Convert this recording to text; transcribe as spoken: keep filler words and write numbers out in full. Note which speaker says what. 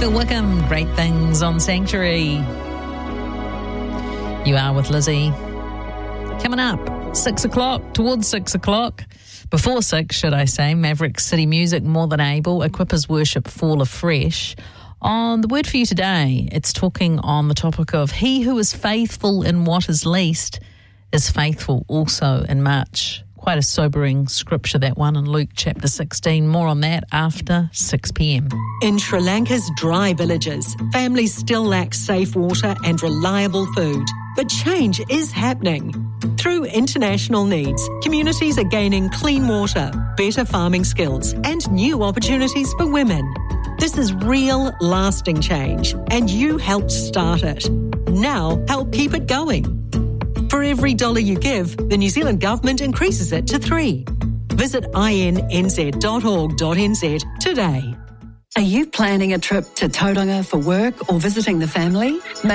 Speaker 1: Phil Wickham, Great Things on Sanctuary. You are with Lizzie. Coming up, six o'clock, towards six o'clock. Before six, should I say, Maverick City Music, More Than Able, Equippers Worship, Fall Afresh. On the word for you today, it's talking on the topic of he who is faithful in what is least is faithful also in much. Quite a sobering scripture, that one, in Luke chapter sixteen. More on that after six p.m.
Speaker 2: In Sri Lanka's dry villages, families still lack safe water and reliable food. But change is happening. Through international needs, communities are gaining clean water, better farming skills, and new opportunities for women. This is real, lasting change, and you helped start it. Now, help keep it going. For every dollar you give, the New Zealand Government increases it to three. Visit I N N Z dot org dot N Z today.
Speaker 3: Are you planning a trip to Tauranga for work or visiting the family?